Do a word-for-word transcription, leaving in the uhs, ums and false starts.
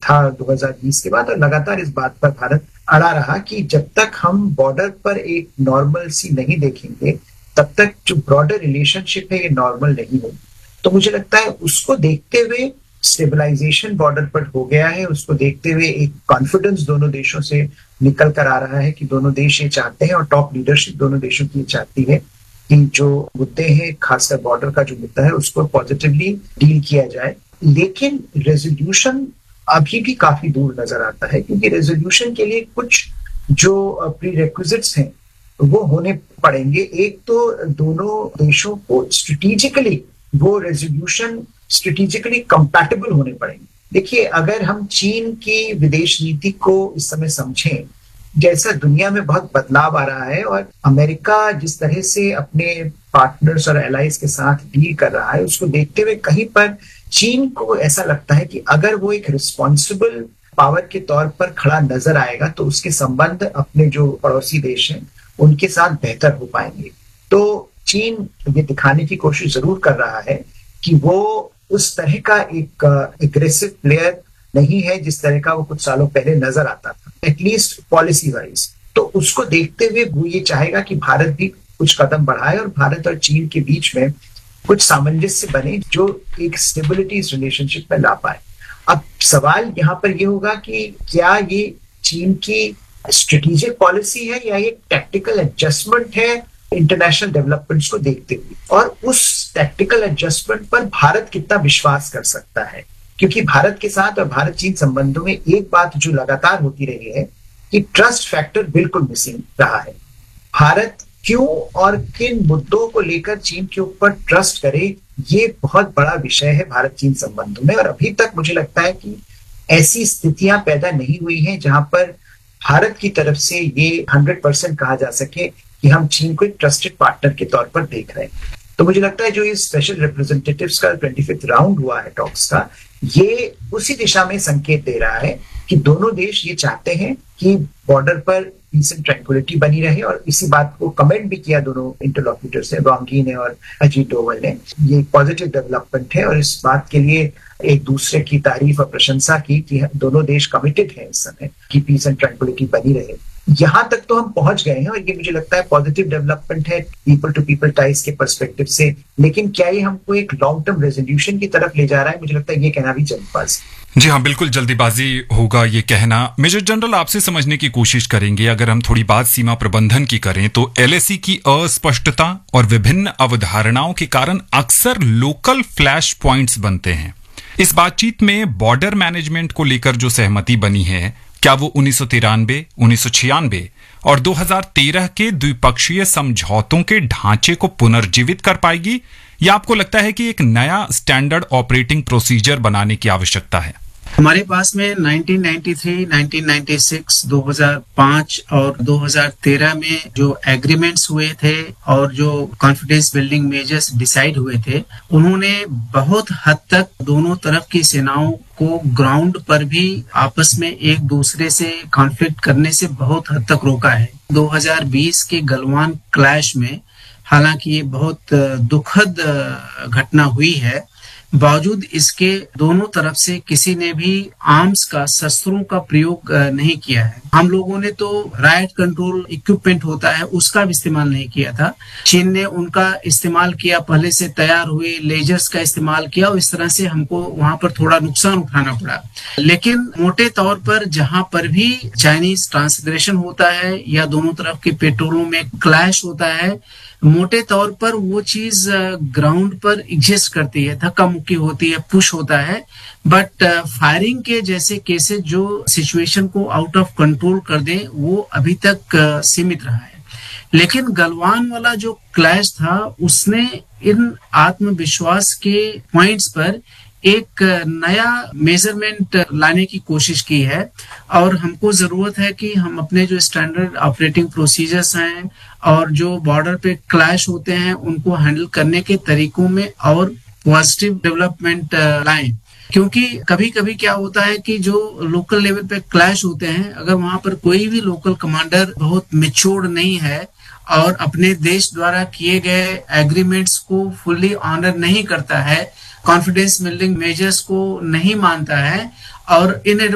था दो हज़ार बीस के बाद, और लगातार इस बात पर भारत अड़ा रहा कि जब तक हम बॉर्डर पर एक नॉर्मल सी नहीं देखेंगे, तब तक जो ब्रॉडर रिलेशनशिप है ये नॉर्मल नहीं होगी। तो मुझे लगता है उसको देखते हुए स्टेबलाइजेशन बॉर्डर पर हो गया है, उसको देखते हुए एक कॉन्फिडेंस दोनों देशों से निकल कर आ रहा है कि दोनों देश ये चाहते हैं, और टॉप लीडरशिप दोनों देशों की ये चाहती है कि जो मुद्दे हैं, खासकर बॉर्डर का जो मुद्दा है, उसको पॉजिटिवली डील किया जाए। लेकिन रेजोल्यूशन अभी भी काफी दूर नजर आता है, क्योंकि रेजोल्यूशन के लिए कुछ जो प्री रेक्विजिट्स हैं वो होने पड़ेंगे। एक तो दोनों देशों को स्ट्रेटेजिकली वो रेजोल्यूशन स्ट्रेटेजिकली कंपैटिबल होने पड़ेंगे। देखिए, अगर हम चीन की विदेश नीति को इस समय समझें, जैसा दुनिया में बहुत बदलाव आ रहा है और अमेरिका जिस तरह से अपने पार्टनर्स और एलाइज के साथ डील कर रहा है, उसको देखते हुए कहीं पर चीन को ऐसा लगता है कि अगर वो एक रिस्पॉन्सिबल पावर के तौर पर खड़ा नजर आएगा तो उसके संबंध अपने जो पड़ोसी देश हैं उनके साथ बेहतर हो पाएंगे। तो चीन ये दिखाने की कोशिश जरूर कर रहा है कि वो उस तरह का एक एग्रेसिव प्लेयर नहीं है जिस तरह का वो कुछ सालों पहले नजर आता था, एटलीस्ट पॉलिसी वाइज। तो उसको देखते हुए वो ये चाहेगा कि भारत भी कुछ कदम बढ़ाए और भारत और चीन के बीच में कुछ सामंजस्य बने जो एक स्टेबिलिटी इस रिलेशनशिप में ला पाए। अब सवाल यहाँ पर ये होगा कि क्या ये चीन की स्ट्रेटेजिक पॉलिसी है या ये टैक्टिकल एडजस्टमेंट है इंटरनेशनल डेवलपमेंट्स को देखते हुए, और उस टैक्टिकल एडजस्टमेंट पर भारत कितना विश्वास कर सकता है। क्योंकि भारत के साथ और भारत चीन संबंधों में एक बात जो लगातार होती रही है कि ट्रस्ट फैक्टर बिल्कुल मिसिंग रहा है। भारत क्यों और किन मुद्दों को लेकर चीन के ऊपर ट्रस्ट करे, ये बहुत बड़ा विषय है भारत चीन संबंधों में। और अभी तक मुझे लगता है कि ऐसी स्थितियां पैदा नहीं हुई हैं जहां पर भारत की तरफ से ये हंड्रेड परसेंट कहा जा सके कि हम चीन को एक ट्रस्टेड पार्टनर के तौर पर देख रहे हैं। तो मुझे लगता है जो ये स्पेशल रिप्रेजेंटेटिव्स का ट्वेंटी फिफ्थ राउंड हुआ है टॉक्स का, ये उसी दिशा में संकेत दे रहा है कि दोनों देश ये चाहते हैं कि बॉर्डर पर पीस एंड ट्रैंक्विलिटी बनी रहे। और इसी बात को कमेंट भी किया दोनों इंटरलॉक्यूटर्स ने, वांगी ने और अजीत डोवल ने। ये पॉजिटिव डेवलपमेंट है और इस बात के लिए एक दूसरे की तारीफ और प्रशंसा की कि दोनों देश कमिटेड हैं इस समय कि पीस एंड ट्रैंक्विलिटी बनी रहे। यहां तक तो हम पहुंच गए हैं और ये मुझे लगता है पॉजिटिव डेवलपमेंट है पीपल टू पीपल टाइज के पर्सपेक्टिव से। लेकिन क्या ये हमको एक लॉन्ग टर्म रेजोल्यूशन की तरफ ले जा रहा है, मुझे लगता है ये कहना भी जल्दबाजी। जी हाँ, बिल्कुल जल्दीबाजी होगा ये कहना। मेजर जनरल, आपसे समझने की कोशिश करेंगे, अगर हम थोड़ी बात सीमा प्रबंधन की करें तो एलएसी की अस्पष्टता और विभिन्न अवधारणाओं के कारण अक्सर लोकल फ्लैश पॉइंट्स बनते हैं। इस बातचीत में बॉर्डर मैनेजमेंट को लेकर जो सहमति बनी है, क्या वो उन्नीस सौ तिरानवे, उन्नीस सौ छियानवे और दो हज़ार तेरह के द्विपक्षीय समझौतों के ढांचे को पुनर्जीवित कर पाएगी, या आपको लगता है कि एक नया स्टैंडर्ड ऑपरेटिंग प्रोसीजर बनाने की आवश्यकता है? हमारे पास में nineteen ninety three, nineteen ninety six, दो हज़ार पाँच और दो हज़ार तेरह में जो एग्रीमेंट्स हुए थे और जो कॉन्फिडेंस बिल्डिंग मेजर्स डिसाइड हुए थे, उन्होंने बहुत हद तक दोनों तरफ की सेनाओं को ग्राउंड पर भी आपस में एक दूसरे से कॉन्फ्लिक्ट करने से बहुत हद तक रोका है। दो हज़ार बीस के गलवान क्लैश में हालांकि ये बहुत दुखद घटना हुई है, बावजूद इसके दोनों तरफ से किसी ने भी आर्म्स का, शस्त्रों का प्रयोग नहीं किया है। हम लोगों ने तो राइट कंट्रोल इक्विपमेंट होता है उसका भी इस्तेमाल नहीं किया था। चीन ने उनका इस्तेमाल किया, पहले से तैयार हुए लेजर्स का इस्तेमाल किया और इस तरह से हमको वहां पर थोड़ा नुकसान उठाना पड़ा। लेकिन मोटे तौर पर जहां पर भी चाइनीज ट्रांसग्रेशन होता है या दोनों तरफ के पेट्रोलों में क्लैश होता है, मोटे तौर पर वो चीज ग्राउंड पर एग्जिस्ट करती है, धक्का मुक्की होती है, पुश होता है। बट फायरिंग के जैसे केसेस जो सिचुएशन को आउट ऑफ कंट्रोल कर दे, वो अभी तक सीमित रहा है। लेकिन गलवान वाला जो क्लैश था, उसने इन आत्मविश्वास के पॉइंट्स पर एक नया मेजरमेंट लाने की कोशिश की है और हमको जरूरत है कि हम अपने जो स्टैंडर्ड ऑपरेटिंग प्रोसीजर्स हैं और जो बॉर्डर पे क्लैश होते हैं उनको हैंडल करने के तरीकों में और पॉजिटिव डेवलपमेंट लाएं। क्योंकि कभी कभी क्या होता है कि जो लोकल लेवल पे क्लैश होते हैं, अगर वहां पर कोई भी लोकल कमांडर बहुत मैच्योर्ड नहीं है और अपने देश द्वारा किए गए एग्रीमेंट्स को फुल्ली ऑनर नहीं करता है, कॉन्फिडेंस बिल्डिंग मेजर्स को नहीं मानता है और इन